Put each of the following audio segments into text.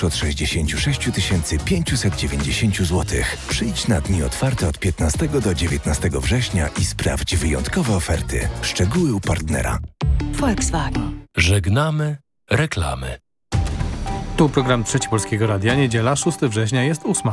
już od 66 590 zł. Przyjdź na dni otwarte od 15 do 19 września i sprawdź wyjątkowe oferty. Szczegóły u partnera. Volkswagen. Żegnamy reklamy. Tu program Trzeci Polskiego Radia. Niedziela, 6 września, jest 8.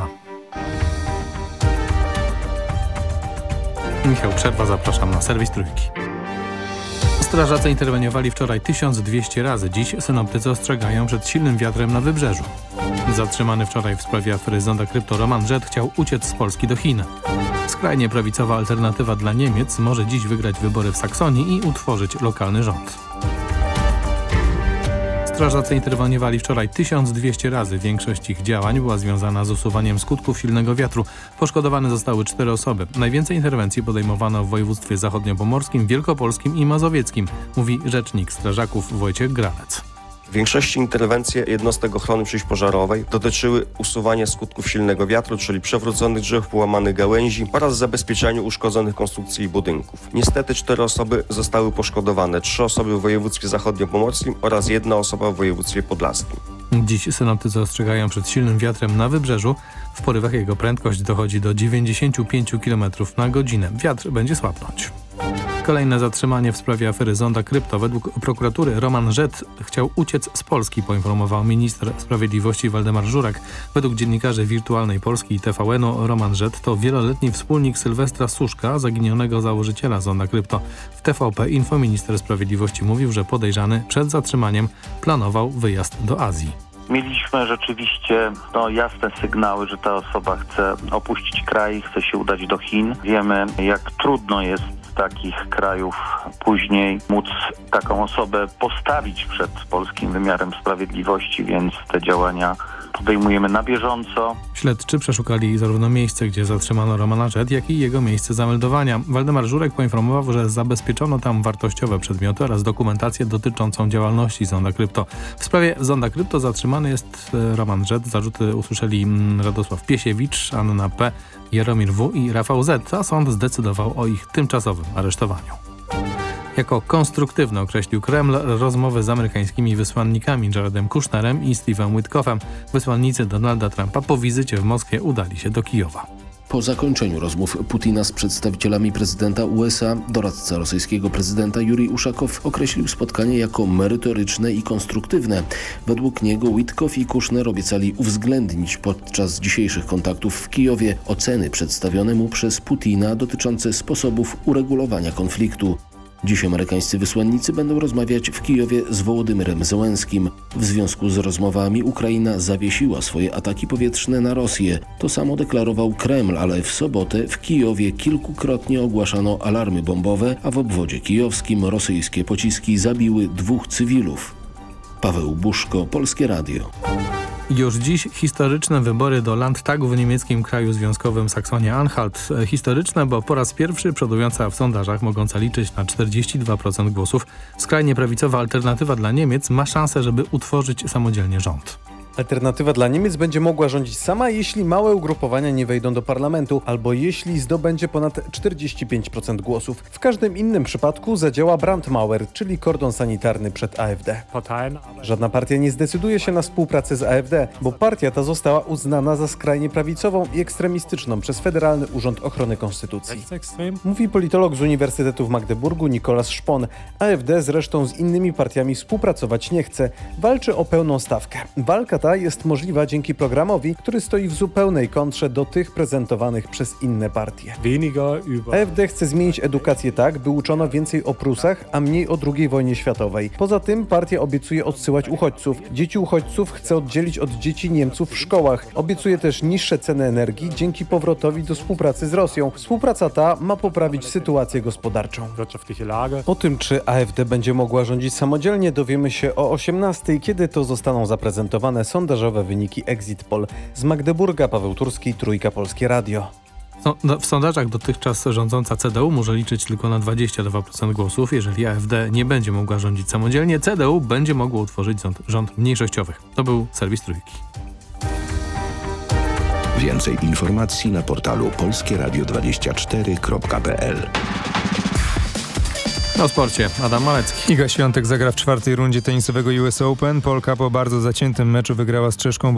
Michał Przerwa, zapraszam na serwis Trójki. Strażacy interweniowali wczoraj 1200 razy. Dziś synoptycy ostrzegają przed silnym wiatrem na wybrzeżu. Zatrzymany wczoraj w sprawie afery Zonda Krypto Roman Żed chciał uciec z Polski do Chin. Skrajnie prawicowa Alternatywa dla Niemiec może dziś wygrać wybory w Saksonii i utworzyć lokalny rząd. Strażacy interweniowali wczoraj 1200 razy. Większość ich działań była związana z usuwaniem skutków silnego wiatru. Poszkodowane zostały 4 osoby. Najwięcej interwencji podejmowano w województwie zachodniopomorskim, wielkopolskim i mazowieckim, mówi rzecznik strażaków Wojciech Gralec. W większości interwencji jednostek ochrony przeciwpożarowej dotyczyły usuwania skutków silnego wiatru, czyli przewróconych drzew, połamanych gałęzi oraz zabezpieczania uszkodzonych konstrukcji i budynków. Niestety 4 osoby zostały poszkodowane, 3 osoby w województwie zachodniopomorskim oraz 1 osoba w województwie podlaskim. Dziś synoptycy ostrzegają przed silnym wiatrem na wybrzeżu. W porywach jego prędkość dochodzi do 95 km na godzinę. Wiatr będzie słabnąć. Kolejne zatrzymanie w sprawie afery Zonda Krypto. Według prokuratury Roman Żed chciał uciec z Polski, poinformował minister sprawiedliwości Waldemar Żurek. Według dziennikarzy Wirtualnej Polski i TVN-u Roman Żed to wieloletni wspólnik Sylwestra Suszka, zaginionego założyciela Zonda Krypto. W TVP Info minister sprawiedliwości mówił, że podejrzany przed zatrzymaniem planował wyjazd do Azji. Mieliśmy rzeczywiście jasne sygnały, że ta osoba chce opuścić kraj, chce się udać do Chin. Wiemy, jak trudno jest z takich krajów później móc taką osobę postawić przed polskim wymiarem sprawiedliwości, więc te działania podejmujemy na bieżąco. Śledczy przeszukali zarówno miejsce, gdzie zatrzymano Romana Żed, jak i jego miejsce zameldowania. Waldemar Żurek poinformował, że zabezpieczono tam wartościowe przedmioty oraz dokumentację dotyczącą działalności Zonda Krypto. W sprawie Zonda Krypto zatrzymany jest Roman Żed. Zarzuty usłyszeli Radosław Piesiewicz, Anna P., Jaromir W. i Rafał Z., a sąd zdecydował o ich tymczasowym aresztowaniu. Jako konstruktywne określił Kreml rozmowy z amerykańskimi wysłannikami Jaredem Kushnerem i Steve'em Witkoffem. Wysłannicy Donalda Trumpa po wizycie w Moskwie udali się do Kijowa. Po zakończeniu rozmów Putina z przedstawicielami prezydenta USA, doradca rosyjskiego prezydenta Jurij Uszakow określił spotkanie jako merytoryczne i konstruktywne. Według niego Witkoff i Kushner obiecali uwzględnić podczas dzisiejszych kontaktów w Kijowie oceny przedstawione mu przez Putina dotyczące sposobów uregulowania konfliktu. Dziś amerykańscy wysłannicy będą rozmawiać w Kijowie z Wołodymyrem Zełenskim. W związku z rozmowami Ukraina zawiesiła swoje ataki powietrzne na Rosję. To samo deklarował Kreml, ale w sobotę w Kijowie kilkukrotnie ogłaszano alarmy bombowe, a w obwodzie kijowskim rosyjskie pociski zabiły 2 cywilów. Paweł Buszko, Polskie Radio. Już dziś historyczne wybory do Landtagu w niemieckim kraju związkowym Saksonia-Anhalt. Historyczne, bo po raz pierwszy przodująca w sondażach, mogąca liczyć na 42% głosów, skrajnie prawicowa Alternatywa dla Niemiec ma szansę, żeby utworzyć samodzielnie rząd. Alternatywa dla Niemiec będzie mogła rządzić sama, jeśli małe ugrupowania nie wejdą do parlamentu, albo jeśli zdobędzie ponad 45% głosów. W każdym innym przypadku zadziała Brandmauer, czyli kordon sanitarny przed AfD. Żadna partia nie zdecyduje się na współpracę z AfD, bo partia ta została uznana za skrajnie prawicową i ekstremistyczną przez Federalny Urząd Ochrony Konstytucji. Mówi politolog z Uniwersytetu w Magdeburgu Nicolas Szpon. AfD zresztą z innymi partiami współpracować nie chce. Walczy o pełną stawkę. Walka ta jest możliwa dzięki programowi, który stoi w zupełnej kontrze do tych prezentowanych przez inne partie. AfD chce zmienić edukację tak, by uczono więcej o Prusach, a mniej o II wojnie światowej. Poza tym partia obiecuje odsyłać uchodźców. Dzieci uchodźców chce oddzielić od dzieci Niemców w szkołach. Obiecuje też niższe ceny energii dzięki powrotowi do współpracy z Rosją. Współpraca ta ma poprawić sytuację gospodarczą. O tym, czy AfD będzie mogła rządzić samodzielnie, dowiemy się o 18:00, kiedy to zostaną zaprezentowane sondażowe wyniki Exit Poll. Z Magdeburga Paweł Turski, Trójka, Polskie Radio. W sondażach dotychczas rządząca CDU może liczyć tylko na 22% głosów. Jeżeli AfD nie będzie mogła rządzić samodzielnie, CDU będzie mogło utworzyć rząd mniejszościowy. To był serwis Trójki. Więcej informacji na portalu polskieradio24.pl. O sporcie Adam Malecki. Iga Świątek zagra w 4. rundzie tenisowego US Open. Polka po bardzo zaciętym meczu wygrała z Czeszką